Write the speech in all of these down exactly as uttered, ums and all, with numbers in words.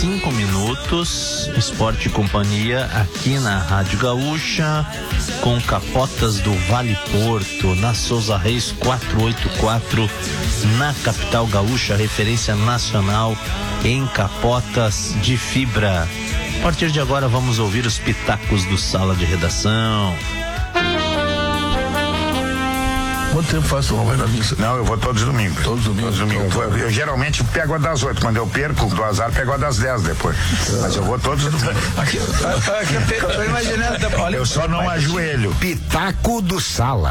cinco minutos. Esporte e Companhia aqui na Rádio Gaúcha, com Capotas do Vale Porto, na Souza Reis quatrocentos e oitenta e quatro, na capital gaúcha, referência nacional em capotas de fibra. A partir de agora vamos ouvir os pitacos do Sala de Redação. Quanto tempo faz que tu não vai na missa? Não, eu vou todos os domingos. Todos os domingos? Todos os domingos. Eu, eu geralmente pego a das oito. Quando eu perco do azar, pego a das dez depois. Mas eu vou todos os domingos. Aqui, eu tô imaginando. Olha, eu só não ajoelho. Pitaco do Sala.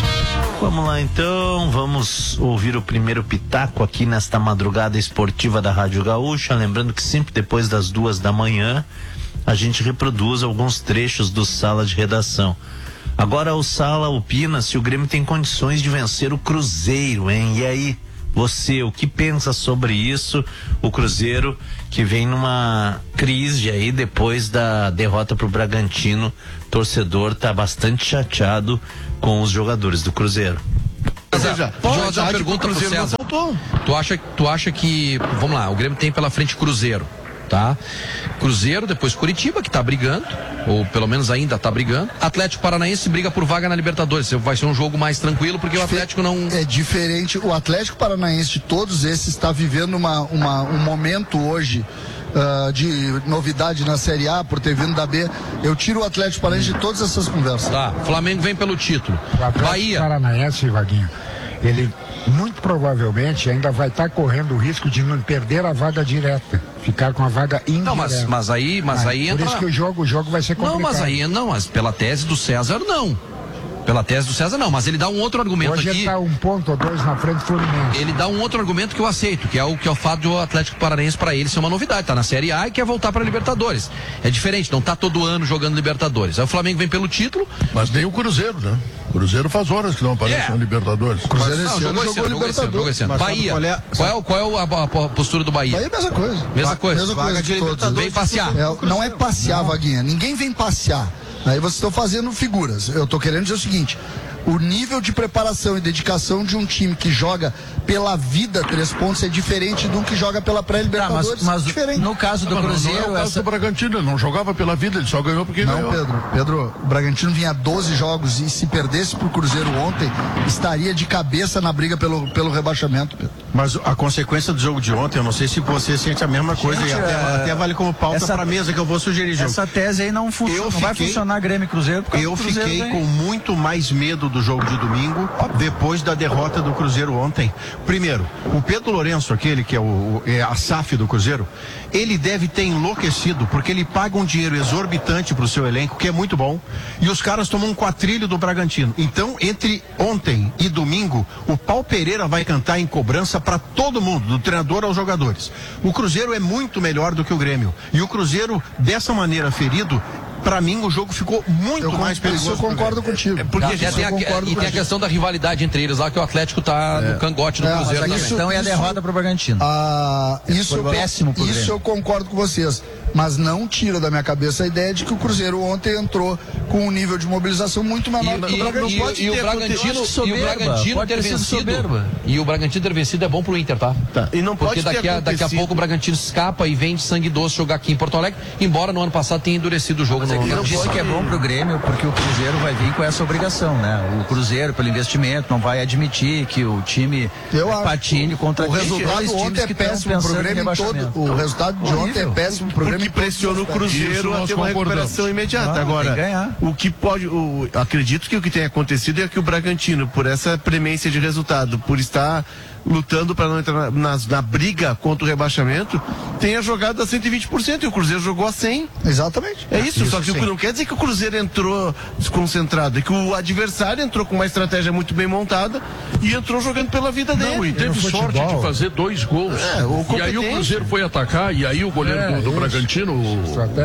Vamos lá então, vamos ouvir o primeiro pitaco aqui nesta madrugada esportiva da Rádio Gaúcha. Lembrando que sempre depois das duas da manhã a gente reproduz alguns trechos do Sala de Redação. Agora o Sala opina se o Grêmio tem condições de vencer o Cruzeiro, hein? E aí, você, o que pensa sobre isso? O Cruzeiro que vem numa crise aí depois da derrota pro Bragantino. O torcedor tá bastante chateado com os jogadores do Cruzeiro. César, deixa eu fazer uma pergunta pro César. Tu acha, tu acha que, vamos lá, o Grêmio tem pela frente Cruzeiro, tá? Cruzeiro, depois Curitiba, que tá brigando, ou pelo menos ainda tá brigando. Atlético Paranaense briga por vaga na Libertadores. Vai ser um jogo mais tranquilo, porque o Atlético não... É diferente. O Atlético Paranaense de todos esses está vivendo uma, uma, um momento hoje uh, de novidade na Série A, por ter vindo da B. Eu tiro o Atlético Paranaense de todas essas conversas. Tá, Flamengo vem pelo título. O Atlético Bahia. Paranaense, Vaguinho, ele muito provavelmente ainda vai estar tá correndo o risco de não perder a vaga direta, ficar com a vaga indireta. Não, mas, mas aí, mas ah, aí por entra... isso que o jogo, o jogo vai ser complicado. Não, mas aí não, mas pela tese do César, não. Pela tese do César, não, mas ele dá um outro argumento Hoje aqui. Hoje ele tá um ponto ou dois na frente do Fluminense. Ele dá um outro argumento que eu aceito, que é o que é o fato do Atlético Paranaense para ele ser uma novidade. Tá na Série A e quer voltar para Libertadores. É diferente, não tá todo ano jogando Libertadores. Aí o Flamengo vem pelo título. Mas nem o Cruzeiro, né? O Cruzeiro faz horas que não aparece Yeah. na Libertadores. O Cruzeiro Não, esse ano jogou esse jogou ano, jogou esse ano, jogou esse ano. Bahia, qual é, qual é, qual é a, a, a postura do Bahia? Bahia é a mesma coisa. Mesma coisa. Mesma coisa de todos. Vem passear. É, não é passear, Vaguinha. Ninguém vem passear. Aí vocês estão fazendo figuras. Eu estou querendo dizer o seguinte: o nível de preparação e dedicação de um time que joga pela vida três pontos é diferente do que joga pela pré-Libertadores. Tá, mas, mas diferente. no caso do não, Cruzeiro, não, não é o caso essa... do Bragantino, ele não jogava pela vida, ele só ganhou porque não, ganhou. Pedro, Pedro, o Bragantino vinha doze jogos e se perdesse pro Cruzeiro ontem, estaria de cabeça na briga pelo, pelo rebaixamento, Pedro. Mas a consequência do jogo de ontem, eu não sei se você sente a mesma coisa. Gente, e até, é... até vale como pauta essa... para a mesa que eu vou sugerir, jogo. Essa tese aí não, funciona, não vai funcionar Grêmio e Cruzeiro. Eu Cruzeiro fiquei tem... com muito mais medo do jogo de domingo depois da derrota do Cruzeiro ontem. Primeiro, o Pedro Lourenço, aquele que é, o, é a S A F do Cruzeiro, ele deve ter enlouquecido, porque ele paga um dinheiro exorbitante pro seu elenco, que é muito bom, e os caras tomam um quatrilho do Bragantino. Então, entre ontem e domingo, o Pau Pereira vai cantar em cobrança para todo mundo, do treinador aos jogadores. O Cruzeiro é muito melhor do que o Grêmio, e o Cruzeiro, dessa maneira ferido, pra mim o jogo ficou muito eu mais perigoso. Isso eu concordo contigo. É porque Tá, a gente tem a, e tem a questão da rivalidade entre eles lá, que o Atlético tá é. no cangote do é, Cruzeiro. A questão é a derrota pro Bragantino. Ah, isso eu, péssimo pro isso Grêmio. eu concordo com vocês. Mas não tira da minha cabeça a ideia de que o Cruzeiro ontem entrou com um nível de mobilização muito menor do que o Bragantino. E, e, e, e o Bragantino, e o Bragantino ter vencido. E o Bragantino ter vencido é bom pro Inter, tá? tá. E não Porque pode daqui a, daqui a pouco o Bragantino escapa e vem de sangue doce jogar aqui em Porto Alegre, embora no ano passado tenha endurecido o jogo. Mas no, é que no, disse que é bom pro Grêmio, porque o Cruzeiro vai vir com essa obrigação, né? O Cruzeiro, pelo investimento, não vai admitir que o time eu patine contra o resultado ontem é péssimo pro Grêmio todo. O resultado de ontem é péssimo pro Grêmio. Porque pressiona o Cruzeiro a ter uma recuperação imediata. Ah, agora, o que pode, o, acredito que o que tem acontecido é que o Bragantino, por essa premência de resultado, por estar lutando para não entrar na, na briga contra o rebaixamento, tenha jogado a cento e vinte por cento e o Cruzeiro jogou a cem. Exatamente. É isso, isso só que sim. não quer dizer que o Cruzeiro entrou desconcentrado, é que o adversário entrou com uma estratégia muito bem montada e entrou jogando pela vida dele. Não, e teve sorte de fazer dois gols. É, o e aí o Cruzeiro foi atacar, e aí o goleiro é, do, do Bragantino, o,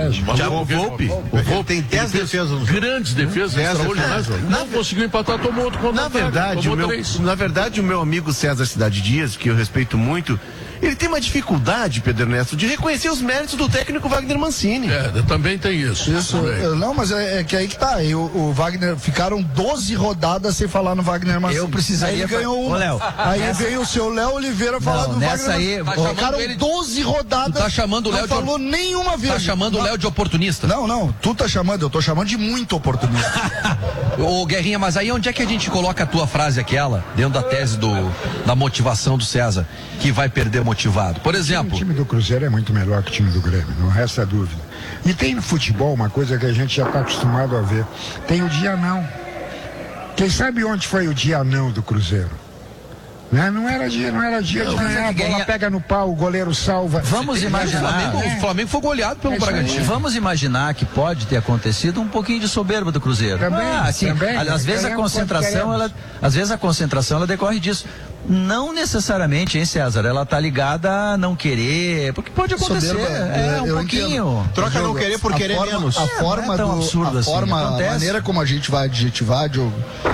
o, o Volpe, o Volpe tem dez defesas, grandes defesas extraordinárias, não na, conseguiu empatar, tomou outro contra. Na verdade, o meu, na verdade, o meu amigo César Cidade Dias, que eu respeito muito, ele tem uma dificuldade, Pedro Ernesto, de reconhecer os méritos do técnico Wagner Mancini. É, também tem isso. Isso, também. Não, mas é, é que aí que tá. E o, o Wagner, ficaram doze rodadas sem falar no Wagner Mancini. Eu precisaria... Aí ganhou uma. Ô, Léo, aí nessa... veio o seu Léo Oliveira falar não, do nessa Wagner aí, Mancini. Ficaram ele... doze rodadas. Tu tá chamando o Léo não de... falou nenhuma vez. Tá chamando o Léo de oportunista. Não, não, tu tá chamando, eu tô chamando de muito oportunista. Ô, Guerrinha, mas aí onde é que a gente coloca a tua frase aquela, dentro da tese do, da motivação do César, que vai perder motivado? Por exemplo... O time do Cruzeiro é muito melhor que o time do Grêmio, não resta dúvida. E tem no futebol uma coisa que a gente já está acostumado a ver. Tem o dia não. Quem sabe onde foi o dia não do Cruzeiro? Né? Não era dia, não era dia de ganhar, a bola pega no pau, o goleiro salva. Vamos imaginar. O Flamengo, é. o Flamengo foi goleado pelo é Bragantino. Vamos imaginar que pode ter acontecido um pouquinho de soberba do Cruzeiro. Também, ah, assim, também. Às vezes a concentração, ela, às vezes a concentração ela decorre disso. Não necessariamente, hein, César? Ela tá ligada a não querer, porque pode acontecer. Soberba, é, um pouquinho. Entendo. Troca não querer por a querer forma, menos. A É, forma, não é tão do, absurdo a, assim, forma a acontece. maneira como a gente vai adjetivar, Diogo,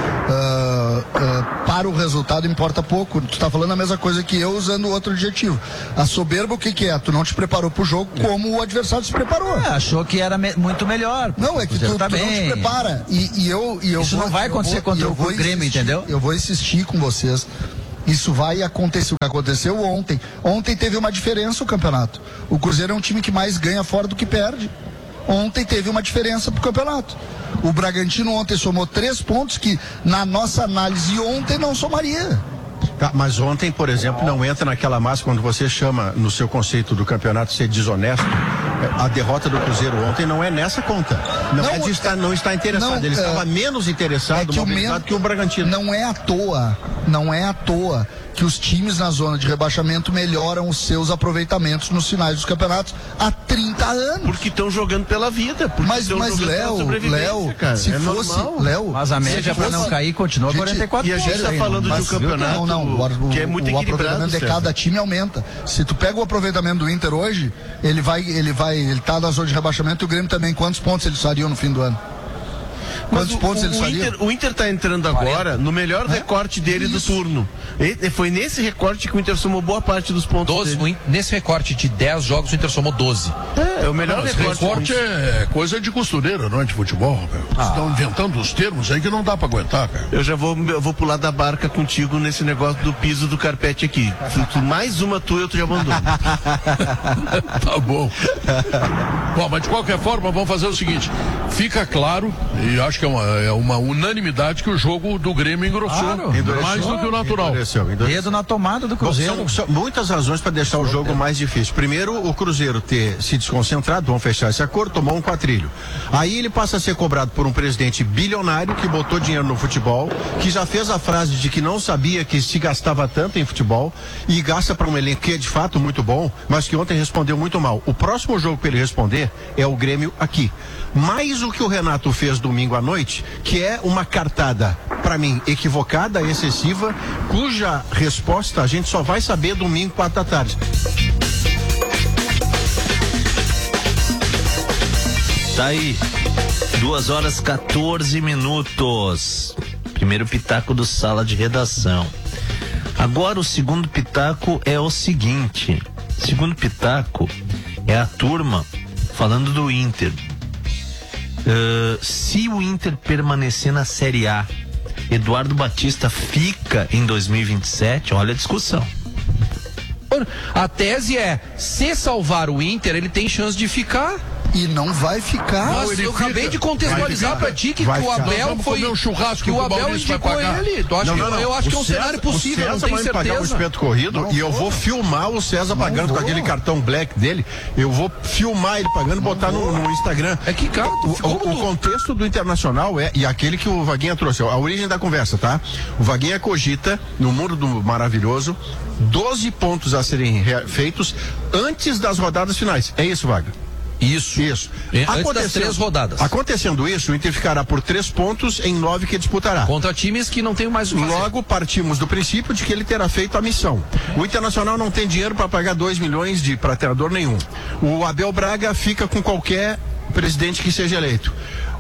uh, uh, para o resultado importa pouco. Tu tá falando a mesma coisa que eu usando outro adjetivo. A soberba, o que que é? Tu não te preparou pro jogo como o adversário se preparou. É, achou que era me, muito melhor. Não, é que tu, tá tu não te prepara. E, e eu, e eu Isso vou, não vai acontecer vou, contra o vou Grêmio, insistir, entendeu? Eu vou insistir com vocês. Isso vai acontecer. O que aconteceu ontem. Ontem teve uma diferença o campeonato. O Cruzeiro é um time que mais ganha fora do que perde. Ontem teve uma diferença pro campeonato. O Bragantino ontem somou três pontos que, na nossa análise, ontem não somaria. Tá, mas ontem, por exemplo, não entra naquela massa quando você chama, no seu conceito do campeonato, ser desonesto. A derrota do Cruzeiro ontem não é nessa conta. Não, não é de estar, não está interessado. Não, Ele é, estava menos interessado, é que, o men- que o Bragantino. Não é à toa, não é à toa que os times na zona de rebaixamento melhoram os seus aproveitamentos nos finais dos campeonatos há trinta anos. Porque estão jogando pela vida. Mas, mas Léo, Léo, cara, se é fosse, Léo, mas a média para não cair continua gente, quarenta e quatro e a gente está falando de um campeonato não, não, o, que é muito o aproveitamento de cada time aumenta. Se tu pega o aproveitamento do Inter hoje, ele vai, ele vai, ele tá na zona de rebaixamento e o Grêmio também. Quantos pontos eles fariam no fim do ano? Quantos Mas pontos o, eles o fariam? Inter, o Inter tá entrando agora no melhor é? recorte dele Isso. do turno. E, foi nesse recorte que o Inter somou boa parte dos pontos doze, dele. Nesse recorte de dez jogos, o Inter somou doze. É, é o melhor não, recorte. recorte é coisa de costureira, não é de futebol. Ah. Estão inventando os termos aí que não dá pra aguentar, cara. Eu já vou, eu vou pular da barca contigo nesse negócio do piso do carpete aqui. Tu, mais uma tua eu te abandono. Tá bom. Bom, mas de qualquer forma, vamos fazer o seguinte. Fica claro, e acho que é uma, é uma unanimidade, que o jogo do Grêmio engrossou. Claro, endureceu, mais do que o natural. Endureceu, endureceu. Dedo na tomada do Cruzeiro. Bom, são, são muitas razões para deixar o jogo mais difícil. Primeiro, o Cruzeiro ter se desconcentrado, vamos fechar esse acordo, tomou um quatrilho. Aí ele passa a ser cobrado por um presidente bilionário que botou dinheiro no futebol, que já fez a frase de que não sabia que se gastava tanto em futebol e gasta para um elenco que é de fato muito bom, mas que ontem respondeu muito mal. O próximo jogo para ele responder é o Grêmio aqui. Mais o que o Renato fez domingo à noite, que é uma cartada, para mim, equivocada, excessiva, cuja resposta a gente só vai saber domingo, quatro da tarde. Tá aí, duas horas quatorze minutos. Primeiro pitaco do Sala de Redação. Agora o segundo pitaco é o seguinte. Segundo pitaco é a turma falando do Inter. Uh, se o Inter permanecer na Série A, Eduardo Batista fica em dois mil e vinte e sete? Olha a discussão. A tese é, se salvar o Inter, ele tem chance de ficar. E não vai ficar. Mas eu fica. acabei de contextualizar pra ti que, que o Abel foi um churrasco que o Abel que indicou ele. Tu acha não, que, não, não. Eu acho o que é um César, cenário possível, não tenho certeza. Pagar o espeto corrido não, e eu vou filmar o César não pagando vou. com aquele cartão black dele. Eu vou filmar ele pagando e botar no, no Instagram. É que, cara, o, o, o contexto do Internacional é, e aquele que o Vaguinha trouxe, a origem da conversa, tá? O Vaguinha cogita, no mundo do maravilhoso, doze pontos a serem feitos antes das rodadas finais. É isso, Vaga? Isso. Isso. Antes das três rodadas. Acontecendo isso, o Inter ficará por três pontos em nove que disputará. Contra times que não tem mais o que fazer. Logo, partimos do princípio de que ele terá feito a missão. O Internacional não tem dinheiro para pagar dois milhões de para treinador nenhum. O Abel Braga fica com qualquer presidente que seja eleito.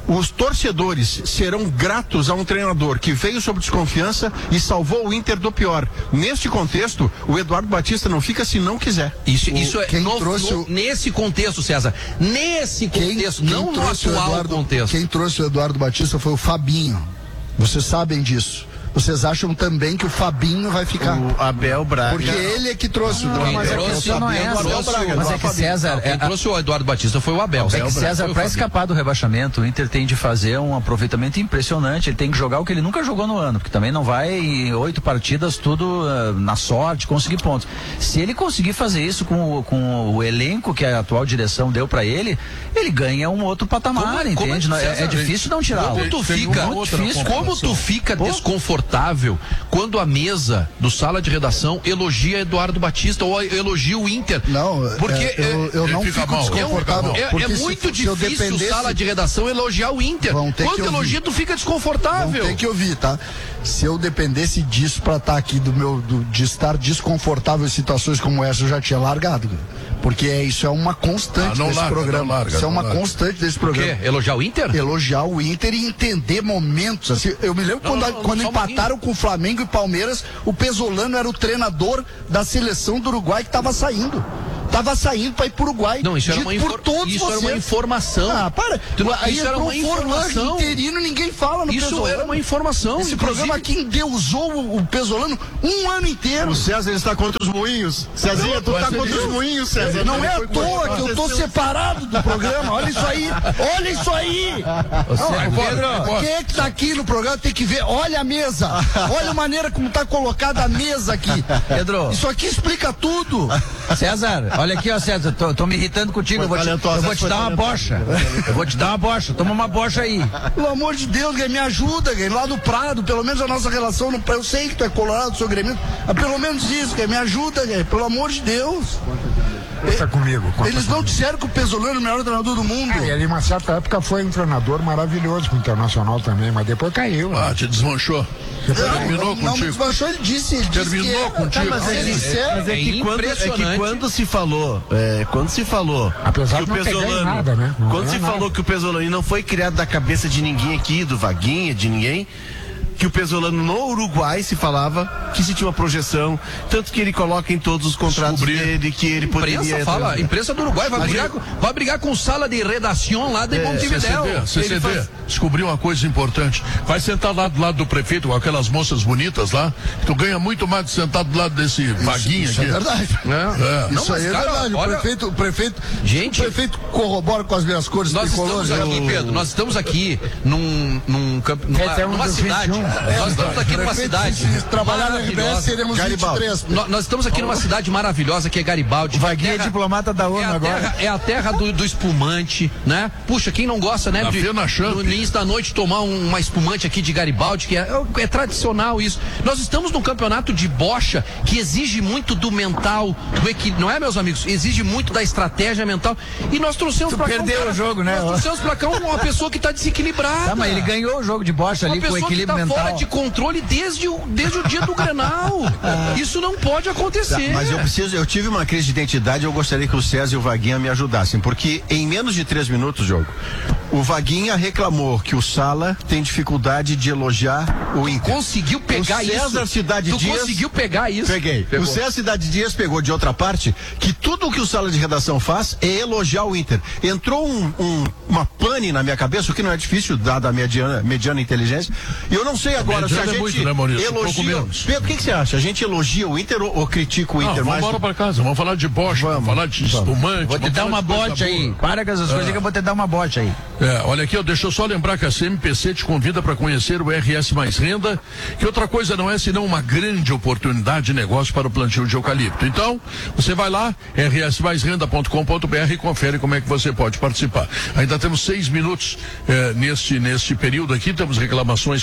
Os torcedores serão gratos a um treinador que veio sob desconfiança e salvou o Inter do pior. Neste contexto, o Eduardo Batista não fica se não quiser. Isso, o, isso é quem no, trouxe no, o... nesse contexto, César. Nesse contexto, quem, não no atual Eduardo, contexto. Quem trouxe o Eduardo Batista foi o Fabinho. Vocês sabem disso. Vocês acham também que o Fabinho vai ficar? O Abel Braga. Porque ele é que trouxe não, o mas Abel. é que não é essa. Trouxe, Braga, mas é que César... Quem é, trouxe o Eduardo Batista foi o Abel. É que César, para escapar do rebaixamento, o Inter tem de fazer um aproveitamento impressionante. Ele tem que jogar o que ele nunca jogou no ano, porque também não vai em oito partidas tudo uh, na sorte, conseguir pontos. Se ele conseguir fazer isso com o, com o elenco que a atual direção deu para ele, ele ganha um outro patamar, como, entende? Como é, César, é difícil não tirar. Como tu fica, como tu fica desconfortável quando a mesa do Sala de Redação elogia Eduardo Batista ou elogia o Inter? Não, porque é, eu, eu não fico mal. desconfortável. É, é, é muito se, difícil o Sala de Redação elogiar o Inter. Quando elogia, tu fica desconfortável. Tem que ouvir, tá? Se eu dependesse disso pra estar tá aqui do meu, do, de estar desconfortável em situações como essa, eu já tinha largado. Porque é, isso é uma constante ah, desse larga, programa. Larga, isso é uma larga. constante desse programa. O quê? Elogiar o Inter? Elogiar o Inter e entender momentos. Assim, eu me lembro não, quando, não, não, quando empataram com o Flamengo e Palmeiras, o Pesolano era o treinador da seleção do Uruguai que estava saindo. Tava saindo para ir pro Uruguai. Não, isso era uma, infor... isso era uma informação. Ah, para. Não, aí isso era uma informação. Interino, ninguém fala no Isso Pesolano. Era uma informação. Esse inclusive... programa aqui endeusou o Pesolano um ano inteiro. O César está contra os moinhos. Cezinha, tu tá contra os moinhos, César. Não é à toa que eu tô separado do programa. Olha isso aí. Olha isso aí. Não, Pedro, quem é que tá aqui no programa tem que ver. Olha a mesa. Olha a maneira como tá colocada a mesa aqui. Pedro. Isso aqui explica tudo. César, olha aqui, ó, César, tô, tô me irritando contigo, eu vou, te, eu vou te dar uma bocha, eu vou te dar uma bocha, toma uma bocha aí. Pelo amor de Deus, me ajuda, lá no Prado, pelo menos a nossa relação, no, eu sei que tu é colorado, sou gremista, mas pelo menos isso, me ajuda, pelo amor de Deus. Conta comigo. Conta Eles não comigo. disseram que o Pesolano é o melhor treinador do mundo. Ah, e ele, uma certa época, foi um treinador maravilhoso pro Internacional também, mas depois caiu. Ah, te desmanchou. Terminou não, contigo. Não me desmanchou, ele disse. Ele Terminou disse que contigo. Tá, mas é, é, mas é, que quando, é que quando se falou, é, quando se falou Apesar que o Pesolano, nada, né? quando se nada. falou que o Pesolano não foi criado da cabeça de ninguém aqui, do Vaguinha, de ninguém, que o Pesolano no Uruguai se falava que se tinha uma projeção, tanto que ele coloca em todos os contratos Descobrir. dele que ele poderia... A imprensa fala, a imprensa do Uruguai vai brigar, gente... vai brigar com sala de redação lá de é, Montevidéu. C C D, faz... descobriu uma coisa importante, vai sentar lá do lado do prefeito com aquelas moças bonitas lá, tu ganha muito mais de sentar do lado desse isso, Vaguinha isso aqui. É verdade. É. É. Isso Não, aí é cara, verdade, olha... o prefeito, o prefeito, gente, o prefeito corrobora com as minhas cores nós tricolores. Estamos aqui, eu... Pedro, nós estamos aqui num, num campo, numa, numa cidade, é, nós estamos aqui numa cidade se trabalhar no R B S, seremos vinte e três. Nós, nós estamos aqui numa cidade maravilhosa que é Garibaldi. Vaguinha é diplomata da ONU é agora. Terra, é a terra do, do espumante, né? Puxa, quem não gosta, né? De, no início da noite tomar um, uma espumante aqui de Garibaldi, que é, é, é tradicional isso. Nós estamos num campeonato de bocha que exige muito do mental, do equilíbrio, não é, meus amigos? Exige muito da estratégia mental. E nós trouxemos tu pra perdeu cá um cara, o jogo, né? Nós trouxemos pra cá uma pessoa que tá desequilibrada. Tá, mas ele ganhou o jogo de bocha ali com o equilíbrio tá mental. Fora de controle desde o, desde o dia do Grenal. Isso não pode acontecer. Tá, mas eu preciso, eu tive uma crise de identidade, eu gostaria que o César e o Vaguinha me ajudassem, porque em menos de três minutos, jogo, o Vaguinha reclamou que o Sala tem dificuldade de elogiar o Inter. Conseguiu pegar o César isso. Cidade tu Dias conseguiu pegar isso. Peguei. Pegou. O César Cidade Dias pegou de outra parte que tudo o que o Sala de Redação faz é elogiar o Inter. Entrou um, um, uma pane na minha cabeça, o que não é difícil, dada a mediana, mediana inteligência. Eu não sei agora se a gente é muito, né, Maurício? Elogia. Pedro, o que, que você acha? A gente elogia o Inter ou, ou critica o Inter? Não, vamos embora pra casa, vamos falar de bocha, vamos, vamos falar de espumante. Vou te dar uma bote aí. Para com essas coisas que eu vou te dar uma bote aí. É, olha aqui, deixa eu só lembrar que a C M P C te convida para conhecer o R S Mais Renda, que outra coisa não é senão uma grande oportunidade de negócio para o plantio de eucalipto. Então, você vai lá, r s mais renda ponto com ponto b r e confere como é que você pode participar. Ainda temos seis minutos eh, neste, neste período aqui, temos reclamações coloradas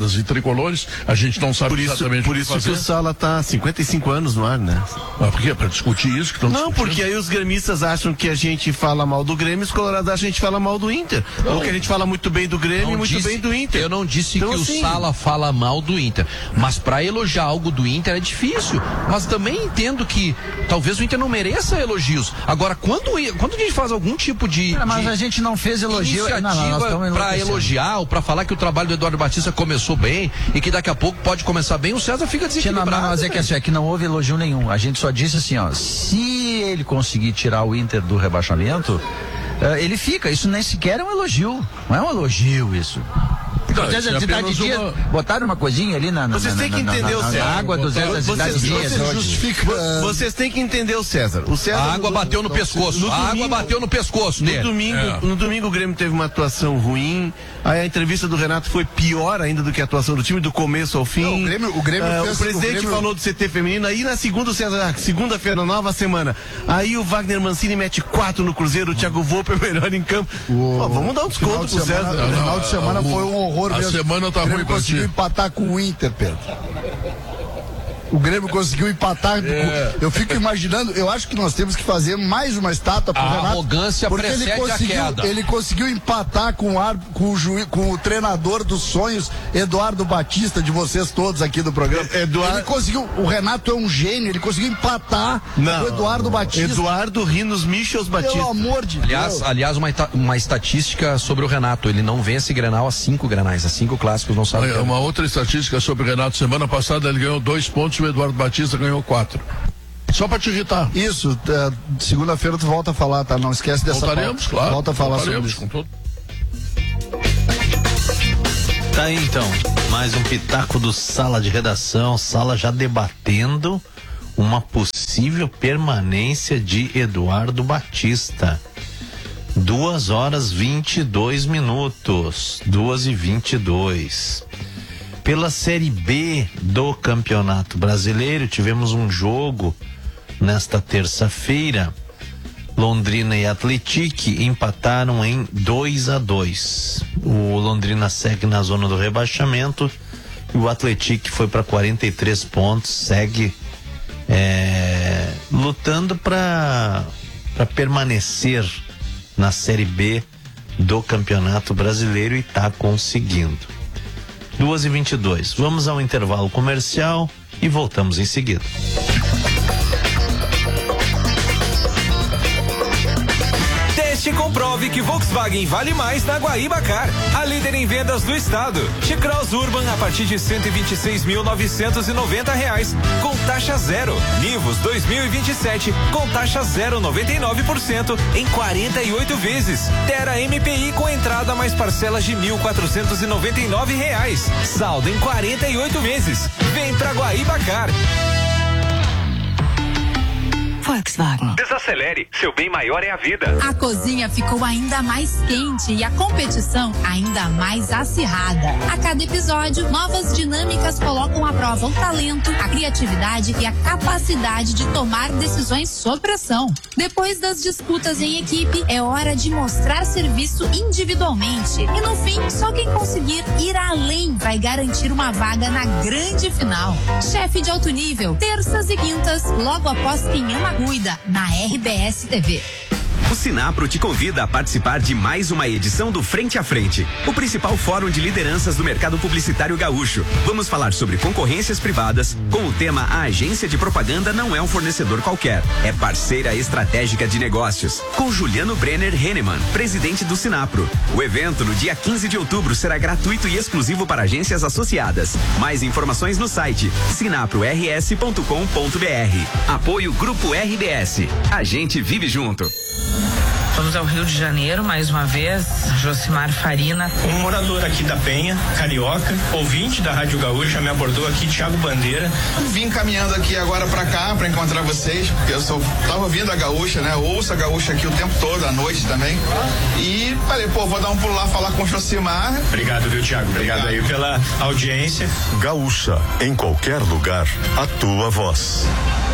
coloradas e tricolores, a gente não sabe por isso, exatamente por o que isso fazer. que o Sala tá cinquenta e cinco anos no ar, né? Ah, por quê? Pra discutir isso que estão Não, discutindo? porque aí os gremistas acham que a gente fala mal do Grêmio, os colorados acham que a gente fala mal do Inter. Não. Ou que a gente fala muito bem do Grêmio e muito disse, bem do Inter. Eu não disse então, que assim, o Sala fala mal do Inter, mas pra elogiar algo do Inter é difícil. Mas também entendo que talvez o Inter não mereça elogios. Agora, quando, quando a gente faz algum tipo de, Não, mas de a gente não fez elogio iniciativa para elogiar ou para falar que o trabalho do Eduardo Batista começou bem e que daqui a pouco pode começar bem, o César fica desequilibrado. Não, mas é que, assim, é que não houve elogio nenhum. A gente só disse assim, ó, se ele conseguir tirar o Inter do rebaixamento, uh, ele fica. Isso nem sequer é um elogio. Não é um elogio isso. Não, Zé é Cidade Dias, uma... botaram uma coisinha ali na, na, Vocês têm que na, entender na, na, o César. na água do Zé Cidade Dias. Vocês têm que entender o César. O César a água bateu no, no pescoço. No a domingo, água bateu no pescoço no dele. Domingo, é. No domingo o Grêmio teve uma atuação ruim. Aí a entrevista do Renato foi pior ainda do que a atuação do time, do começo ao fim. Não, o Grêmio, o Grêmio uh, fez, o presidente o Grêmio... falou do C T feminino. Aí na segunda, o César, segunda-feira, nova semana. Aí o Wagner Mancini mete quatro no Cruzeiro. O Thiago Volpe é melhor em campo. O... Pô, vamos dar um desconto pro semana, César. O final de semana foi um horror a mesmo. A semana tá ruim pra ti. Conseguiu empatar com o Inter, Pedro. O Grêmio conseguiu empatar. É. Eu fico imaginando, eu acho que nós temos que fazer mais uma estátua pro a Renato. A arrogância porque precede ele conseguiu, a queda. Ele conseguiu empatar com o, ar, com, o juiz, com o treinador dos sonhos, Eduardo Batista, de vocês todos aqui do programa. Eduardo... Ele conseguiu, o Renato é um gênio, ele conseguiu empatar Não. com o Eduardo Batista. Eduardo Rinos Michels Batista. Pelo amor de aliás, Deus. Aliás, uma, uma estatística sobre o Renato, ele não vence Grenal a cinco Grenais, a cinco clássicos, não sabe. É uma outra estatística sobre o Renato, semana passada ele ganhou dois pontos e o Eduardo Batista ganhou quatro. Só pra te irritar. Isso, é, segunda-feira tu volta a falar, tá? Não esquece dessa Voltaremos, pauta. claro. Volta a falar Voltaremos, sobre com isso. todo... Tá aí então, mais um pitaco do Sala de Redação, Sala já debatendo uma possível permanência de Eduardo Batista. Duas horas vinte e dois minutos, duas e vinte e dois. Pela Série B do Campeonato Brasileiro, tivemos um jogo nesta terça-feira. Londrina e Atlético empataram em dois a dois. O Londrina segue na zona do rebaixamento e o Atlético foi para quarenta e três pontos, segue é, lutando para para permanecer na Série B do Campeonato Brasileiro e está conseguindo. duas e vinte e dois. Vamos ao intervalo comercial e voltamos em seguida. Teste e comprove que Volkswagen vale mais na Guaíba Car, a líder em vendas do estado. T-Cross Urban a partir de cento e vinte e seis mil novecentos e noventa reais, com taxa zero. Nivus dois mil e vinte e sete com taxa zero vírgula noventa e nove por cento em quarenta e oito vezes. Terra M P I com entrada mais parcelas de mil quatrocentos e noventa e nove reais. Saldo em quarenta e oito vezes. Vem pra Guaíba Car. Volkswagen. Desacelere, seu bem maior é a vida. A cozinha ficou ainda mais quente e a competição ainda mais acirrada. A cada episódio, novas dinâmicas colocam à prova o talento, a criatividade e a capacidade de tomar decisões sob pressão. Depois das disputas em equipe, é hora de mostrar serviço individualmente. E no fim, só quem conseguir ir além vai garantir uma vaga na grande final. Chefe de alto nível, terças e quintas, logo após Quem Ama Cuida, na R B S T V. O Sinapro te convida a participar de mais uma edição do Frente a Frente, o principal fórum de lideranças do mercado publicitário gaúcho. Vamos falar sobre concorrências privadas, com o tema A agência de propaganda não é um fornecedor qualquer, é parceira estratégica de negócios. Com Juliano Brenner Henneman, presidente do Sinapro. O evento, no dia quinze de outubro, será gratuito e exclusivo para agências associadas. Mais informações no site sinapro r s ponto com ponto b r. Apoio Grupo R B S. A gente vive junto. Vamos ao Rio de Janeiro mais uma vez, Josimar Farina. Um morador aqui da Penha, carioca, ouvinte da Rádio Gaúcha, me abordou aqui, Thiago Bandeira. Vim caminhando aqui agora pra cá pra encontrar vocês, porque eu sou, tava ouvindo a Gaúcha, né? Ouço a Gaúcha aqui o tempo todo, à noite também. E falei, pô, vou dar um pulo lá falar com o Josimar. Obrigado, viu, Thiago? Obrigado, Obrigado aí pela audiência. Gaúcha, em qualquer lugar, a tua voz.